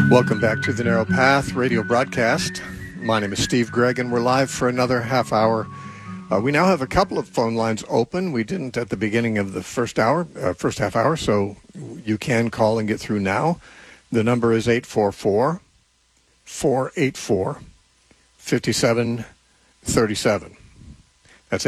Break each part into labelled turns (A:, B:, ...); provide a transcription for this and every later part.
A: Welcome back to the Narrow Path radio broadcast. My name is Steve Gregg, and we're live for another half hour. We now have a couple of phone lines open. We didn't at the beginning of the first half hour, so you can call and get through now. The number is 844-484-5737. That's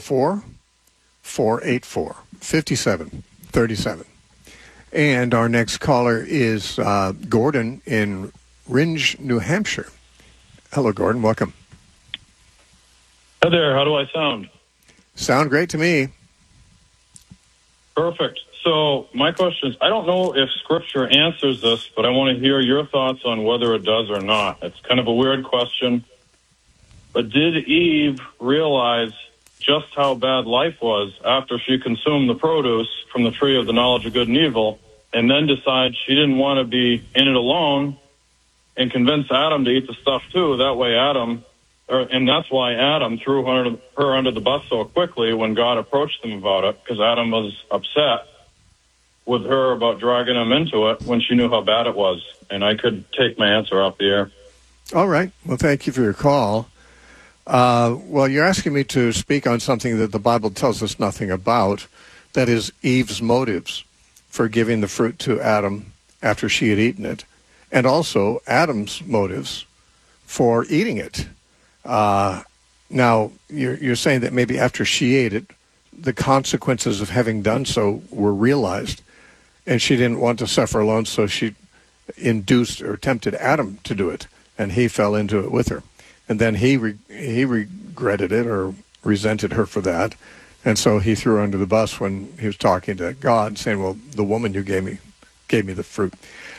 A: 844-484-5737. And our next caller is Gordon in Rindge, New Hampshire. Hello, Gordon. Welcome.
B: Hi there. How do I sound?
A: Sound great to me.
B: Perfect. So my question is, I don't know if Scripture answers this, but I want to hear your thoughts on whether it does or not. It's kind of a weird question. But did Eve realize just how bad life was after she consumed the produce from the tree of the knowledge of good and evil, and then decide she didn't want to be in it alone and convince Adam to eat the stuff too? That way and that's why Adam threw her under the bus so quickly when God approached them about it, because Adam was upset with her about dragging him into it when she knew how bad it was. And I could take my answer off the air.
A: All right. Well, thank you for your call. Well, you're asking me to speak on something that the Bible tells us nothing about. That is Eve's motives for giving the fruit to Adam after she had eaten it, and also Adam's motives for eating it. Now, you're saying that maybe after she ate it, the consequences of having done so were realized, and she didn't want to suffer alone, so she induced or tempted Adam to do it, and he fell into it with her. And then he regretted it or resented her for that, and so he threw her under the bus when he was talking to God, saying, well, the woman you gave me the fruit.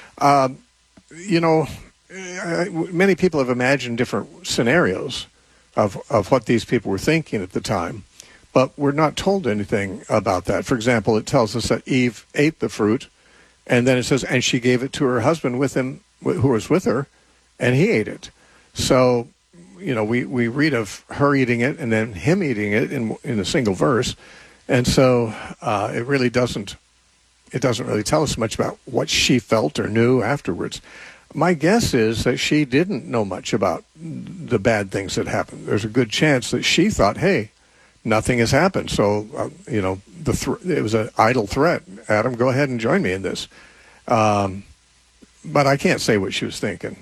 A: Many people have imagined different scenarios of what these people were thinking at the time, but we're not told anything about that. For example, it tells us that Eve ate the fruit, and then it says, and she gave it to her husband with him, who was with her, and he ate it. So, we read of her eating it and then him eating it in a single verse, and so it doesn't really tell us much about what she felt or knew afterwards. My guess is that she didn't know much about the bad things that happened. There's a good chance that she thought, hey, nothing has happened. So, it was an idle threat. Adam, go ahead and join me in this. But I can't say what she was thinking.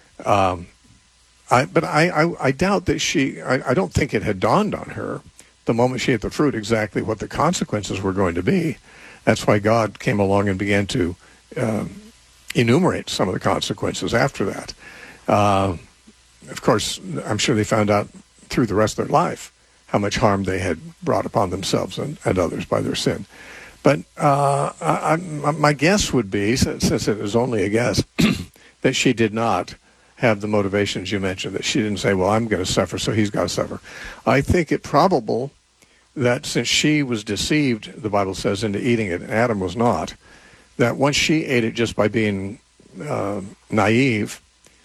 A: I doubt that I don't think it had dawned on her the moment she ate the fruit exactly what the consequences were going to be. That's why God came along and began to enumerate some of the consequences after that. Of course, I'm sure they found out through the rest of their life how much harm they had brought upon themselves and others by their sin. But my guess would be, since it is only a guess, that she did not have the motivations you mentioned, that she didn't say, well, I'm going to suffer, so he's got to suffer. I think it probable that since she was deceived, the Bible says, into eating it, and Adam was not, that once she ate it just by being naive,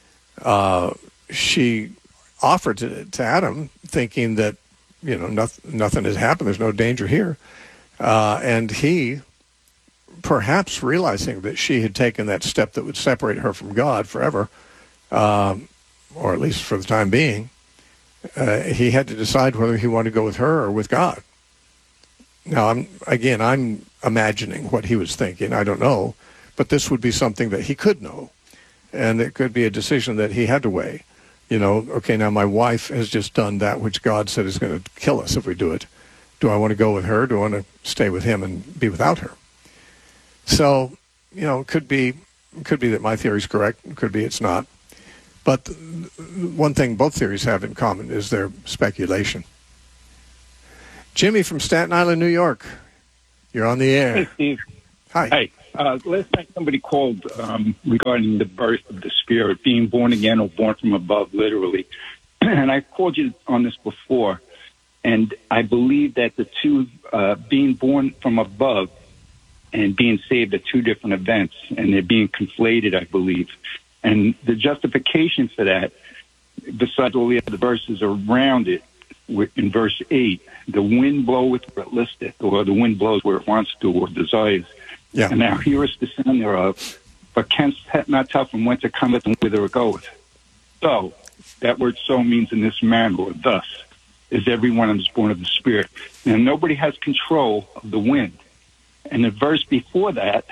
A: she offered to Adam, thinking that, nothing has happened, there's no danger here. And he, perhaps realizing that she had taken that step that would separate her from God forever, or at least for the time being, he had to decide whether he wanted to go with her or with God. Now, I'm imagining what he was thinking. I don't know, but this would be something that he could know, and it could be a decision that he had to weigh. Okay, now my wife has just done that which God said is going to kill us if we do it. Do I want to go with her? Do I want to stay with him and be without her? So, it could be that my theory is correct. It could be it's not. But one thing both theories have in common is their speculation. Jimmy from Staten Island, New York. You're on the air.
C: Hey, Steve.
A: Hi.
C: Hey. Last night somebody called regarding the birth of the Spirit, being born again or born from above, literally. And I called you on this before, and I believe that the two, being born from above and being saved, are two different events, and they're being conflated, I believe. And the justification for that, besides all the other verses around it, in verse 8, the wind bloweth where it listeth, or the wind blows where it wants to or desires.
A: Yeah.
C: And thou hearest the sound thereof, but canst not tell from whence it cometh and whither it goeth. So, that word so means in this manner, or thus, is everyone that is born of the Spirit. Now, nobody has control of the wind. And the verse before that,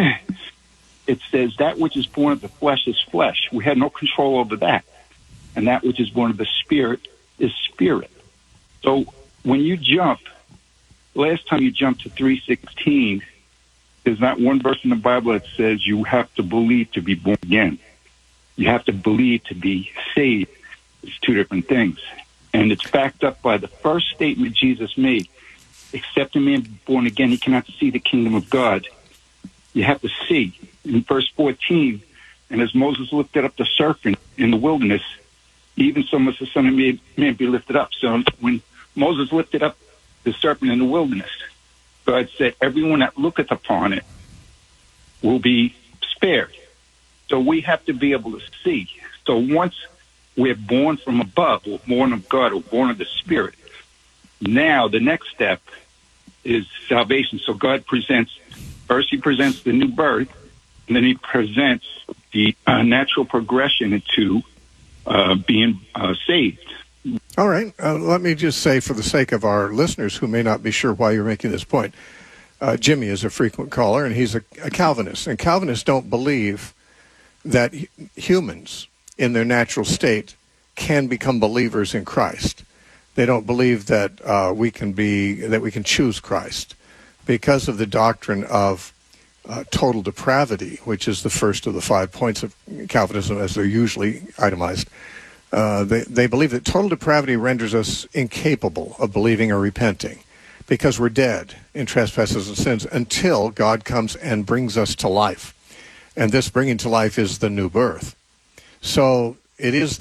C: it says, that which is born of the flesh is flesh. We had no control over that. And that which is born of the Spirit is spirit. So when you jump, last time you jumped to 3:16, there's not one verse in the Bible that says you have to believe to be born again. You have to believe to be saved. It's two different things. And it's backed up by the first statement Jesus made. Except a man be born again, he cannot see the kingdom of God. You have to see. In verse 14, and as Moses lifted up the serpent in the wilderness, even so must the Son of Man be lifted up. So when Moses lifted up the serpent in the wilderness, God said, everyone that looketh upon it will be spared. So we have to be able to see. So once we're born from above, or born of God, or born of the Spirit, now the next step is salvation. So God presents, first he presents the new birth, and then he presents the natural progression into being saved.
A: All right. Let me just say, for the sake of our listeners who may not be sure why you're making this point, Jimmy is a frequent caller, and he's a Calvinist. And Calvinists don't believe that humans in their natural state can become believers in Christ. They don't believe that we can choose Christ because of the doctrine of total depravity, which is the first of the 5 points of Calvinism as they're usually itemized. They believe that total depravity renders us incapable of believing or repenting because we're dead in trespasses and sins until God comes and brings us to life. And this bringing to life is the new birth. So it is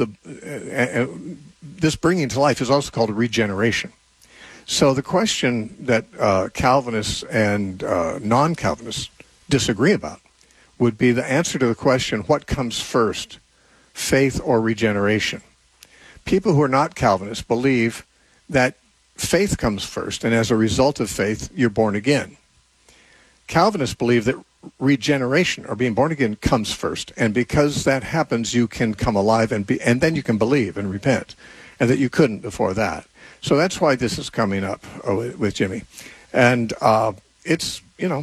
A: this bringing to life is also called regeneration. So the question that Calvinists and non-Calvinists disagree about would be the answer to the question, what comes first, faith or regeneration? People who are not Calvinists believe that faith comes first, and as a result of faith, you're born again. Calvinists believe that regeneration, or being born again, comes first, and because that happens, you can come alive and then you can believe and repent, and that you couldn't before that. So that's why this is coming up with Jimmy, and it's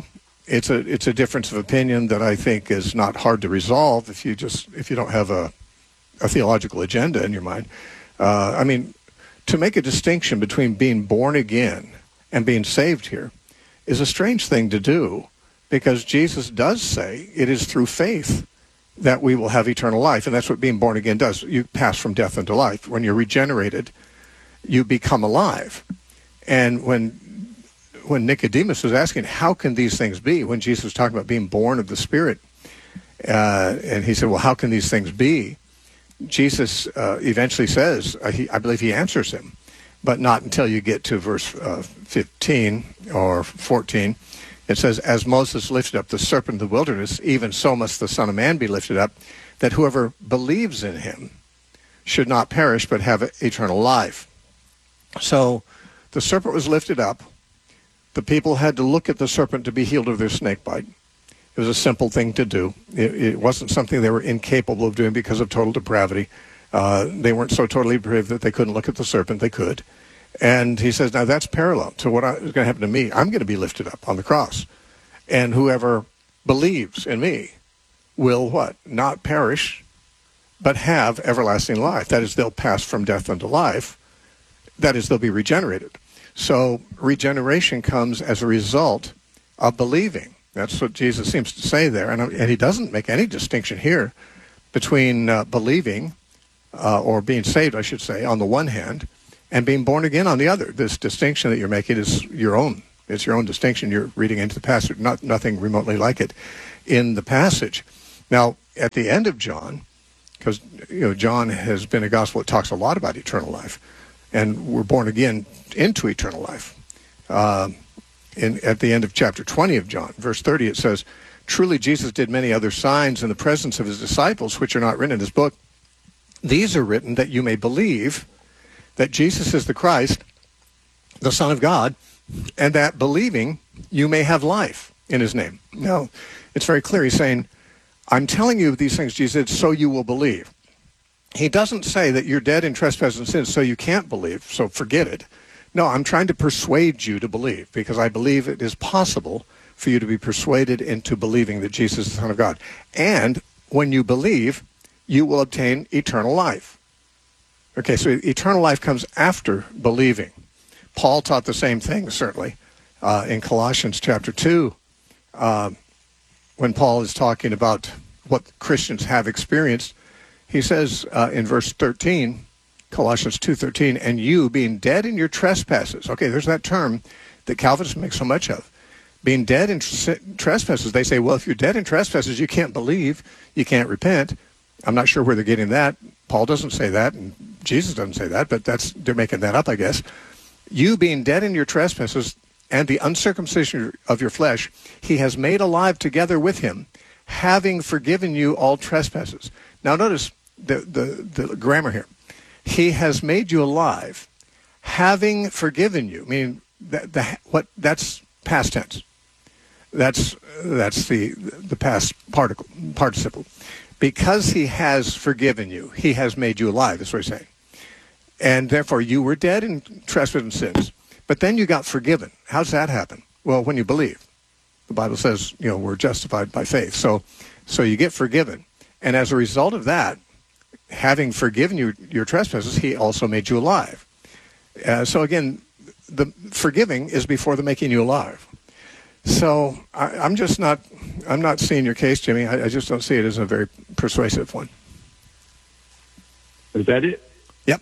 A: a difference of opinion that I think is not hard to resolve if you don't have a theological agenda in your mind. I mean, to make a distinction between being born again and being saved here is a strange thing to do, because Jesus does say it is through faith that we will have eternal life, and that's what being born again does. You pass from death into life. When you're regenerated, you become alive. And when Nicodemus was asking, how can these things be, when Jesus was talking about being born of the Spirit, and he said, well, how can these things be? Jesus eventually says, I believe he answers him, but not until you get to verse 15 or 14. It says, as Moses lifted up the serpent in the wilderness, even so must the Son of Man be lifted up, that whoever believes in him should not perish but have eternal life. So the serpent was lifted up. The people had to look at the serpent to be healed of their snake bite. It was a simple thing to do. It wasn't something they were incapable of doing because of total depravity. They weren't so totally depraved that they couldn't look at the serpent. They could. And he says, now that's parallel to what is going to happen to me. I'm going to be lifted up on the cross. And whoever believes in me will what? Not perish, but have everlasting life. That is, they'll pass from death unto life. That is, they'll be regenerated. So regeneration comes as a result of believing. That's what Jesus seems to say there. And he doesn't make any distinction here between believing or being saved, I should say, on the one hand, and being born again on the other. This distinction that you're making is your own. It's your own distinction you're reading into the passage, nothing remotely like it in the passage. Now, at the end of John, because John has been a gospel that talks a lot about eternal life, and we're born again into eternal life. At the end of chapter 20 of John, verse 30, it says, truly Jesus did many other signs in the presence of his disciples, which are not written in this book. These are written that you may believe that Jesus is the Christ, the Son of God, and that believing you may have life in his name. Now, it's very clear. He's saying, I'm telling you these things, Jesus said, so you will believe. He doesn't say that you're dead in trespasses and sins, so you can't believe, so forget it. No, I'm trying to persuade you to believe, because I believe it is possible for you to be persuaded into believing that Jesus is the Son of God. And when you believe, you will obtain eternal life. Okay, so eternal life comes after believing. Paul taught the same thing, certainly, in Colossians chapter 2, when Paul is talking about what Christians have experienced. He says in verse 13, Colossians 2:13, and you being dead in your trespasses. Okay, there's that term that Calvinists make so much of. Being dead in trespasses. They say, well, if you're dead in trespasses, you can't believe, you can't repent. I'm not sure where they're getting that. Paul doesn't say that, and Jesus doesn't say that, but they're making that up, I guess. You being dead in your trespasses and the uncircumcision of your flesh, he has made alive together with him, having forgiven you all trespasses. Now notice the grammar here. He has made you alive, having forgiven you. Meaning that's past tense. That's the past participle. Because he has forgiven you, he has made you alive. That's what he's saying. And therefore, you were dead in trespasses and sins, but then you got forgiven. How does that happen? Well, when you believe. The Bible says, we're justified by faith. So you get forgiven. And as a result of that, having forgiven you your trespasses, he also made you alive. So again, the forgiving is before the making you alive. So I'm not seeing your case, Jimmy. I just don't see it as a very persuasive one.
C: Is that it?
A: Yep.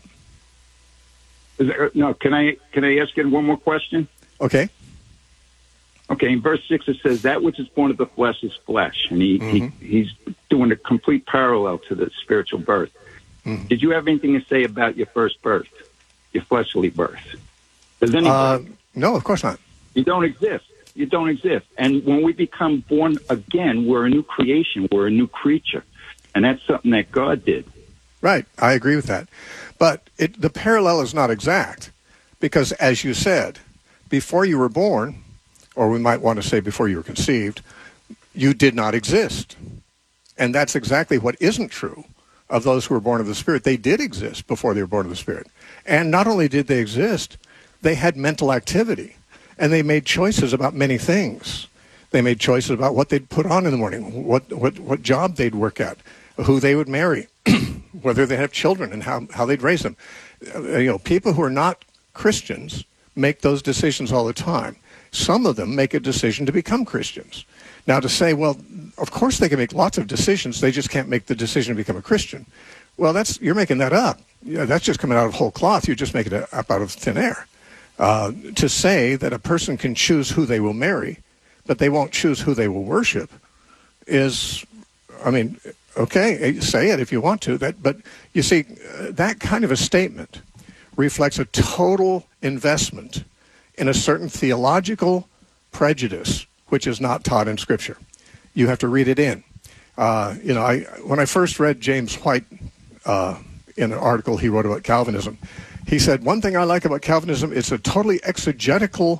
C: No, can I ask you one more question?
A: Okay.
C: Okay, in verse 6 it says, that which is born of the flesh is flesh. And he's doing a complete parallel to the spiritual birth. Mm-hmm. Did you have anything to say about your first birth, your fleshly birth? Does anybody?
A: No, of course not.
C: You don't exist. You don't exist. And when we become born again, we're a new creation. We're a new creature. And that's something that God did.
A: Right. I agree with that. But the parallel is not exact because, as you said, before you were born, or we might want to say before you were conceived, you did not exist. And that's exactly what isn't true of those who were born of the Spirit. They did exist before they were born of the Spirit. And not only did they exist, they had mental activity. And they made choices about many things. They made choices about what they'd put on in the morning, what job they'd work at, who they would marry, whether they'd have children, and how they'd raise them. People who are not Christians make those decisions all the time. Some of them make a decision to become Christians. Now, to say, well, of course they can make lots of decisions, they just can't make the decision to become a Christian. Well, you're making that up. That's just coming out of whole cloth. You're just making it up out of thin air. To say that a person can choose who they will marry, but they won't choose who they will worship is, okay, say it if you want to. But you see, that kind of a statement reflects a total investment in a certain theological prejudice, which is not taught in Scripture. You have to read it in. When I first read James White in an article he wrote about Calvinism, he said, one thing I like about Calvinism, it's a totally exegetical,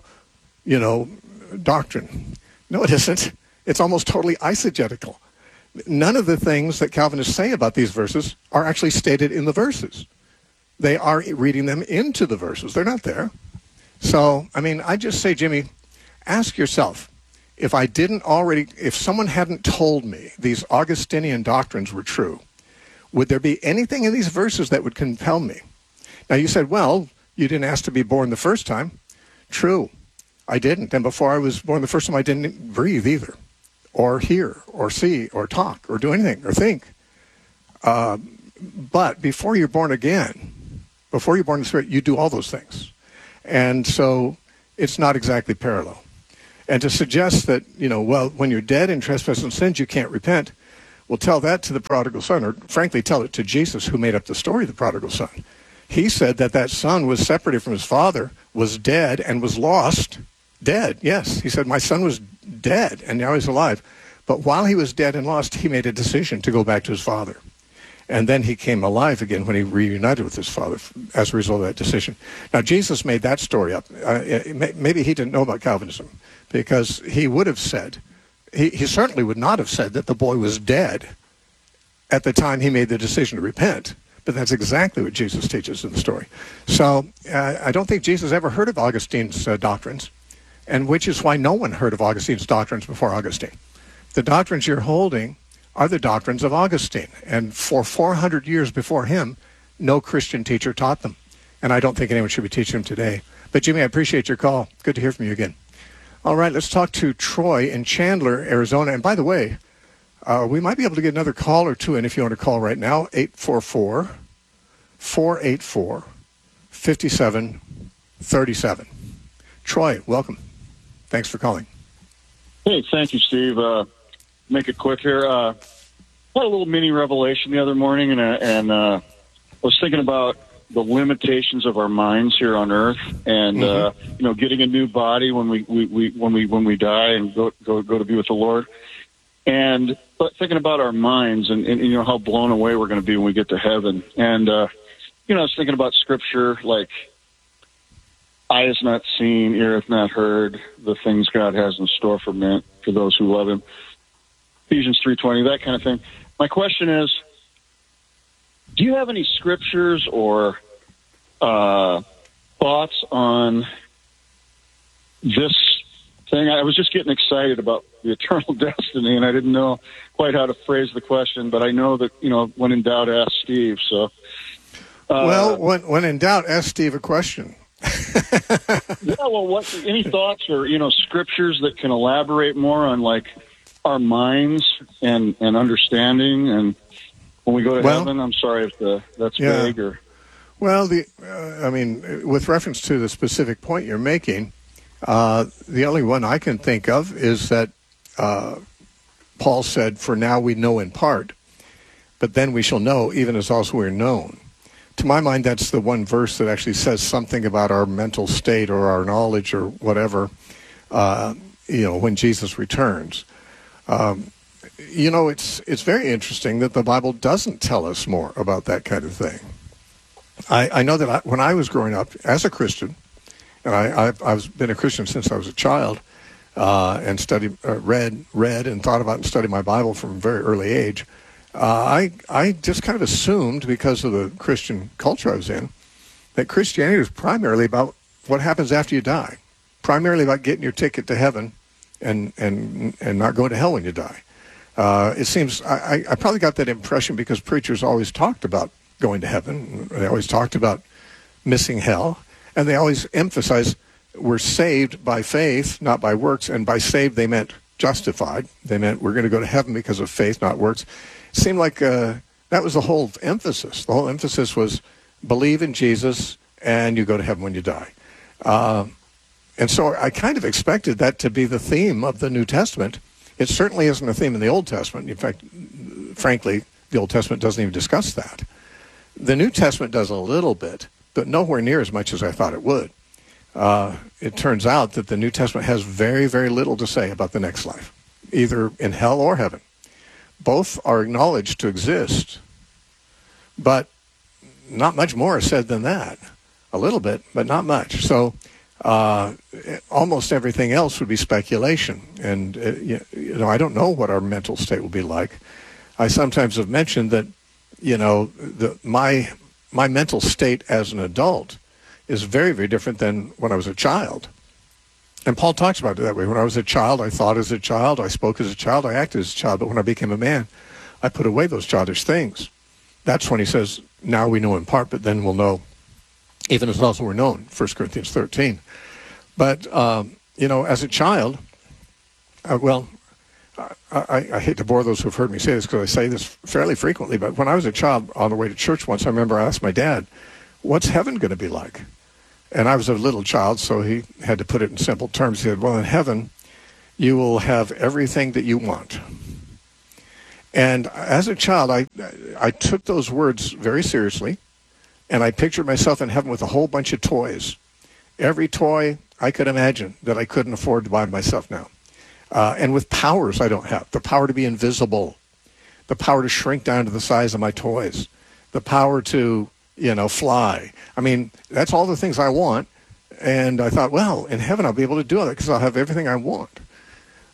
A: doctrine. No, it isn't. It's almost totally eisegetical. None of the things that Calvinists say about these verses are actually stated in the verses. They are reading them into the verses. They're not there. So, I just say, Jimmy, ask yourself, if someone hadn't told me these Augustinian doctrines were true, would there be anything in these verses that would compel me? Now, you said, well, you didn't ask to be born the first time. True, I didn't. And before I was born the first time, I didn't breathe either, or hear, or see, or talk, or do anything, or think. But before you're born again, before you're born in the Spirit, you do all those things. And so it's not exactly parallel. And to suggest that, when you're dead in trespasses and sins, you can't repent, well, tell that to the prodigal son, or frankly, tell it to Jesus, who made up the story of the prodigal son. He said that son was separated from his father, was dead, and was lost. Dead, yes. He said, my son was dead, and now he's alive. But while he was dead and lost, he made a decision to go back to his father. And then he came alive again when he reunited with his father as a result of that decision. Now, Jesus made that story up. Maybe he didn't know about Calvinism, because he would have said He certainly would not have said that the boy was dead at the time he made the decision to repent. But that's exactly what Jesus teaches in the story. So I don't think Jesus ever heard of Augustine's doctrines, and which is why no one heard of Augustine's doctrines before Augustine. The doctrines you're holding are the doctrines of Augustine, and for 400 years before him, no Christian teacher taught them. And I don't think anyone should be teaching them today. But Jimmy, I appreciate your call. Good to hear from you again. All right, let's talk to Troy in Chandler, Arizona. And by the way, we might be able to get another call or two in if you want to call right now, 844-484-5737. Troy, welcome. Thanks for calling.
D: Hey, thank you, Steve. Make it quick here. I had a little mini revelation the other morning, and I was thinking about the limitations of our minds here on Earth, and getting a new body when we die and go to be with the Lord, but thinking about our minds and how blown away we're going to be when we get to heaven, and I was thinking about Scripture like, eye has not seen, ear hath not heard the things God has in store for those who love Him. Ephesians 3:20, that kind of thing. My question is, do you have any scriptures or thoughts on this thing? I was just getting excited about the eternal destiny, and I didn't know quite how to phrase the question, but I know that, when in doubt, ask Steve. So,
A: well, when in doubt, ask Steve a question.
D: Yeah, well, any thoughts or, scriptures that can elaborate more on, like, our minds and understanding, and when we go to heaven? I'm sorry if that's vague or...
A: Well, with reference to the specific point you're making, the only one I can think of is that Paul said, "For now we know in part, but then we shall know, even as also we're known." To my mind, that's the one verse that actually says something about our mental state or our knowledge or whatever, when Jesus returns. It's very interesting that the Bible doesn't tell us more about that kind of thing. I know that when I was growing up as a Christian, and I've been a Christian since I was a child, and read and thought about and studied my Bible from a very early age, I just kind of assumed, because of the Christian culture I was in, that Christianity was primarily about what happens after you die, primarily about getting your ticket to heaven and not going to hell when you die. It seems I probably got that impression because preachers always talked about going to heaven. They always talked about missing hell, and they always emphasized we're saved by faith, not by works. And by saved, they meant justified. They meant we're going to go to heaven because of faith, not works. It seemed like that was the whole emphasis. The whole emphasis was believe in Jesus, and you go to heaven when you die. And so I kind of expected that to be the theme of the New Testament. It certainly isn't a theme in the Old Testament. In fact, frankly, the Old Testament doesn't even discuss that. The New Testament does a little bit, but nowhere near as much as I thought it would. It turns out that the New Testament has very, very little to say about the next life, either in hell or heaven. Both are acknowledged to exist, but not much more is said than that. A little bit, but not much. So almost everything else would be speculation. And, I don't know what our mental state will be like. I sometimes have mentioned that, my mental state as an adult is very, very different than when I was a child. And Paul talks about it that way. When I was a child, I thought as a child, I spoke as a child, I acted as a child. But when I became a man, I put away those childish things. That's when he says, now we know in part, but then we'll know even as also we're known, 1 Corinthians 13. But, as a child, I hate to bore those who've heard me say this because I say this fairly frequently, but when I was a child on the way to church once, I remember I asked my dad, what's heaven going to be like? And I was a little child, so he had to put it in simple terms. He said, well, in heaven, you will have everything that you want. And as a child, I took those words very seriously, and I pictured myself in heaven with a whole bunch of toys. Every toy I could imagine that I couldn't afford to buy myself now. And with powers I don't have. The power to be invisible. The power to shrink down to the size of my toys. The power to, fly. I mean, that's all the things I want. And I thought, well, in heaven I'll be able to do it because I'll have everything I want.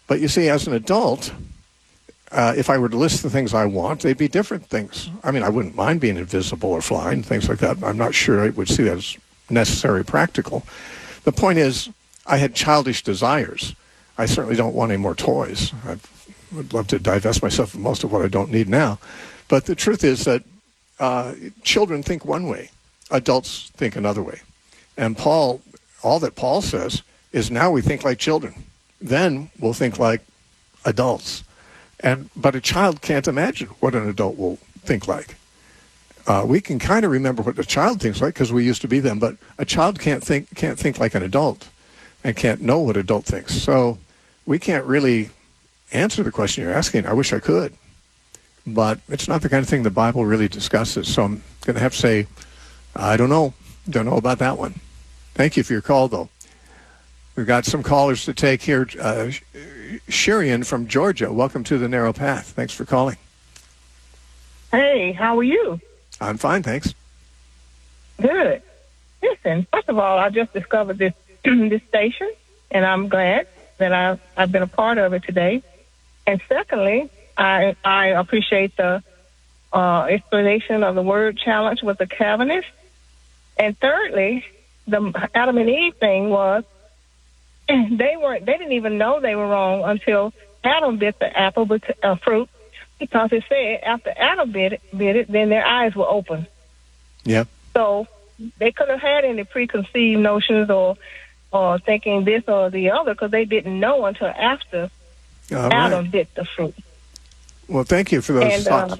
A: But you see, as an adult, if I were to list the things I want, they'd be different things. I mean, I wouldn't mind being invisible or flying, things like that. I'm not sure I would see that as necessary or practical. The point is, I had childish desires. I certainly don't want any more toys. I would love to divest myself of most of what I don't need now. But the truth is that children think one way, adults think another way. And all that Paul says is now we think like children. Then we'll think like adults. But a child can't imagine what an adult will think like. We can kind of remember what a child thinks like because we used to be them, but a child can't think like an adult and can't know what adult thinks. So we can't really answer the question you're asking. I wish I could, but it's not the kind of thing the Bible really discusses. So I'm going to have to say, I don't know about that one. Thank you for your call, though. We've got some callers to take here. Shirian from Georgia, welcome to the Narrow Path. Thanks for calling.
E: Hey, how are you?
A: I'm fine, thanks.
E: Good. Listen, first of all, I just discovered this this station, and I'm glad that I've been a part of it today. And secondly, I appreciate the explanation of the word challenge with the Calvinist. And thirdly, the Adam and Eve thing was they didn't even know they were wrong until Adam bit the apple fruit, because it said after Adam bit it, then their eyes were open.
A: Yeah.
E: So they could have had any preconceived notions or thinking this or the other, because they didn't know until after Adam bit the fruit.
A: Well, thank you for those thoughts.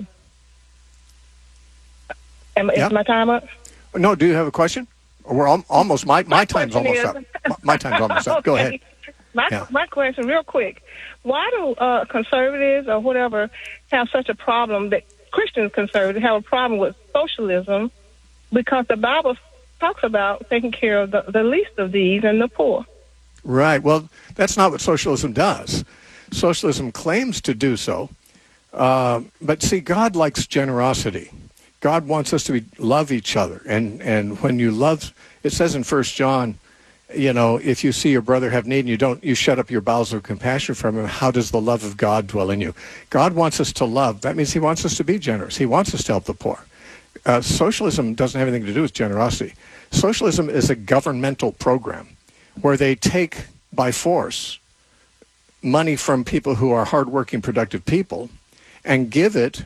E: Is my time up?
A: No, do you have a question? We're almost my time's almost up. My time's almost up. Go ahead.
E: My question, real quick: why do conservatives or whatever have such a problem? That Christian conservatives have a problem with socialism, because the Bible talks about taking care of the least of these and the poor.
A: Right. Well, that's not what socialism does. Socialism claims to do so, but see, God likes generosity. God wants us to love each other, and when you love, it says in 1 John, if you see your brother have need and you shut up your bowels of compassion from him, how does the love of God dwell in you? God wants us to love. That means he wants us to be generous. He wants us to help the poor. Socialism doesn't have anything to do with generosity. Socialism is a governmental program where they take by force money from people who are hardworking, productive people and give it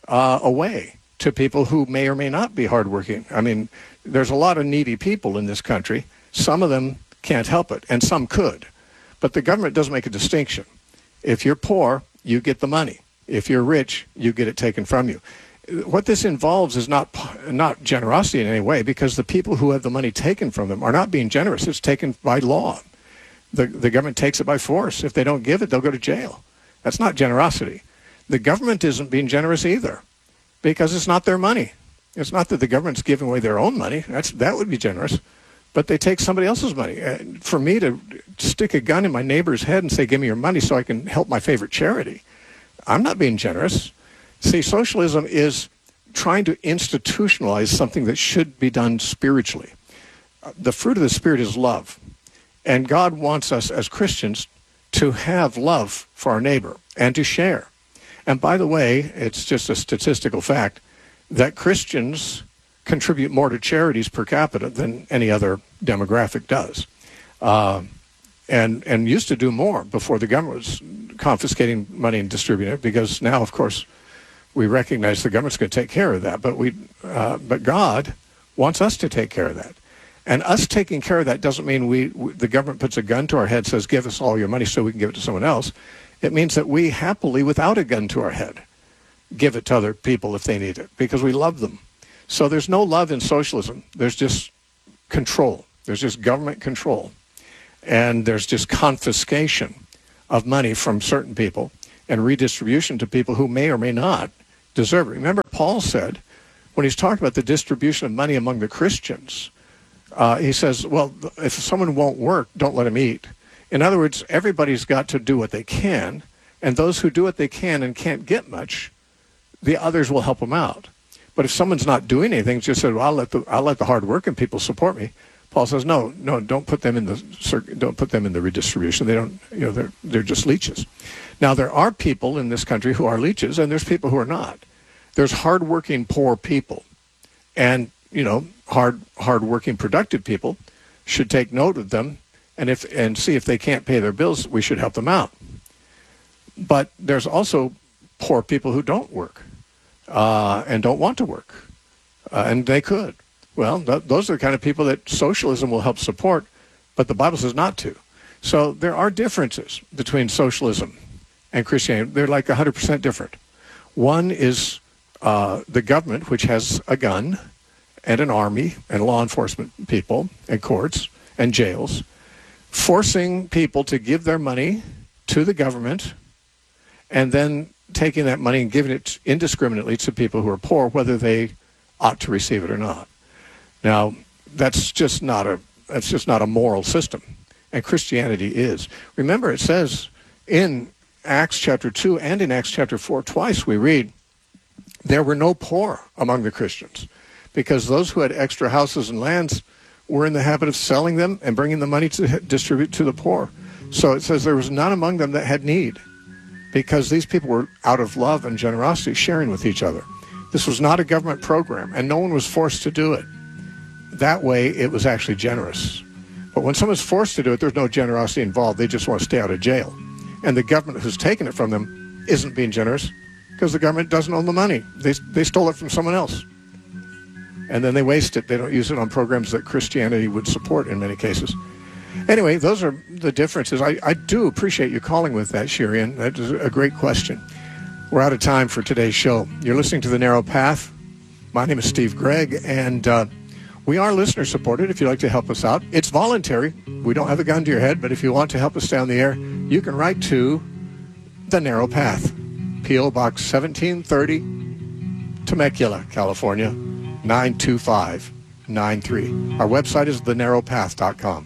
A: away to people who may or may not be hardworking. I mean, there's a lot of needy people in this country. Some of them can't help it, and some could. But the government doesn't make a distinction. If you're poor, you get the money. If you're rich, you get it taken from you. What this involves is not generosity in any way, because the people who have the money taken from them are not being generous. It's taken by law. The government takes it by force. If they don't give it, they'll go to jail. That's not generosity. The government isn't being generous either, because it's not their money. It's not that the government's giving away their own money. That would be generous. But they take somebody else's money. For me to stick a gun in my neighbor's head and say, give me your money so I can help my favorite charity, I'm not being generous. See, socialism is trying to institutionalize something that should be done spiritually. The fruit of the Spirit is love. And God wants us as Christians to have love for our neighbor and to share. And by the way, it's just a statistical fact that Christians contribute more to charities per capita than any other demographic does. And used to do more before the government was confiscating money and distributing it, because now, of course, we recognize the government's going to take care of that. But God wants us to take care of that. And us taking care of that doesn't mean the government puts a gun to our head, says, give us all your money so we can give it to someone else. It means that we happily, without a gun to our head, give it to other people if they need it, because we love them. So there's no love in socialism. There's just control. There's just government control. And there's just confiscation of money from certain people and redistribution to people who may or may not deserve it. Remember, Paul said, when he's talking about the distribution of money among the Christians, he says, well, if someone won't work, don't let him eat. In other words, everybody's got to do what they can, and those who do what they can and can't get much, the others will help them out. But if someone's not doing anything, just said, well, I'll let the hard-working people support me, Paul says, no, don't put them in the redistribution. They don't, they're just leeches. Now, there are people in this country who are leeches, and there's people who are not. There's hardworking, poor people, and hardworking, productive people should take note of them, and see if they can't pay their bills. We should help them out. But there's also poor people who don't work and don't want to work, and they could. Well, those are the kind of people that socialism will help support, but the Bible says not to. So there are differences between socialism and Christianity. They're like 100% different. One is the government, which has a gun and an army and law enforcement people and courts and jails, forcing people to give their money to the government and then taking that money and giving it indiscriminately to people who are poor, whether they ought to receive it or not. Now, that's just not a moral system, and Christianity is. Remember, it says in Acts chapter 2 and in Acts chapter 4, twice we read, there were no poor among the Christians, because those who had extra houses and lands were in the habit of selling them and bringing the money to distribute to the poor. So it says there was none among them that had need, because these people were out of love and generosity sharing with each other. This was not a government program, and no one was forced to do it. That way, it was actually generous. But when someone's forced to do it, there's no generosity involved. They just want to stay out of jail. And the government who's taken it from them isn't being generous because the government doesn't own the money. They stole it from someone else. And then they waste it. They don't use it on programs that Christianity would support in many cases. Anyway, those are the differences. I do appreciate you calling with that, Shirian. That is a great question. We're out of time for today's show. You're listening to The Narrow Path. My name is Steve Gregg, and we are listener-supported. If you'd like to help us out, it's voluntary. We don't have a gun to your head, but if you want to help us stay on the air, you can write to The Narrow Path, P.O. Box 1730, Temecula, California, 92593. Our website is thenarrowpath.com.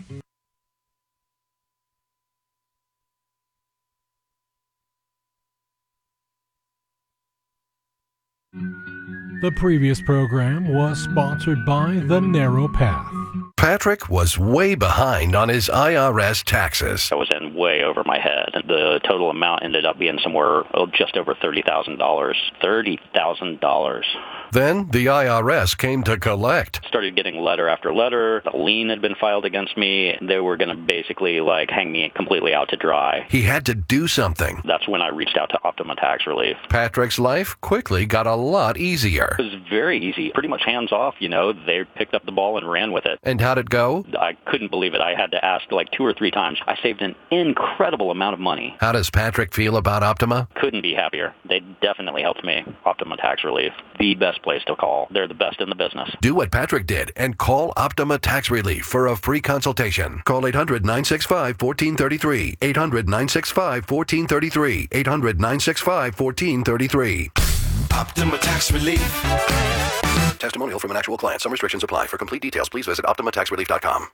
F: The previous program was sponsored by The Narrow Path.
G: Patrick was way behind on his IRS taxes.
H: I was in way over my head. The total amount ended up being somewhere just over $30,000. $30,000.
G: Then the IRS came to collect.
H: Started getting letter after letter. A lien had been filed against me. They were going to basically hang me completely out to dry.
G: He had to do something.
H: That's when I reached out to Optima Tax Relief.
G: Patrick's life quickly got a lot easier.
H: It was very easy, pretty much hands off. They picked up the ball and ran with it.
G: And how'd it go?
H: I couldn't believe it. I had to ask 2 or 3 times. I saved an incredible amount of money.
G: How does Patrick feel about Optima?
H: Couldn't be happier. They definitely helped me. Optima Tax Relief, the best place to call. They're the best in the business.
G: Do what Patrick did and call Optima Tax Relief for a free consultation. Call 800-965-1433. 800-965-1433. 800-965-1433.
I: Optima Tax Relief.
G: Testimonial from an actual client. Some restrictions apply. For complete details, please visit OptimaTaxRelief.com.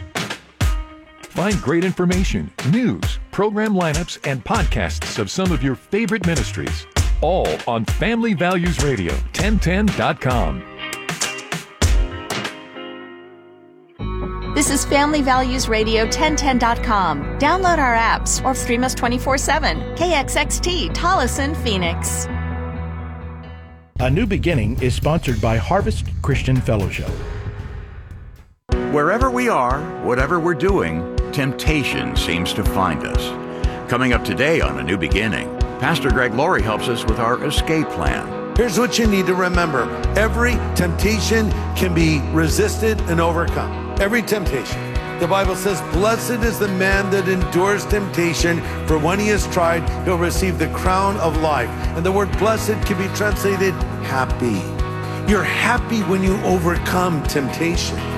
F: Find great information, news, program lineups, and podcasts of some of your favorite ministries, all on Family Values Radio, 1010.com.
J: This is Family Values Radio 1010.com. Download our apps or stream us 24/7. KXXT, Tolleson, Phoenix.
K: A New Beginning is sponsored by Harvest Christian Fellowship.
L: Wherever we are, whatever we're doing, temptation seems to find us. Coming up today on A New Beginning, Pastor Greg Laurie helps us with our escape plan.
M: Here's what you need to remember. Every temptation can be resisted and overcome. Every temptation. The Bible says, blessed is the man that endures temptation, for when he is tried, he'll receive the crown of life. And the word blessed can be translated happy. You're happy when you overcome temptation.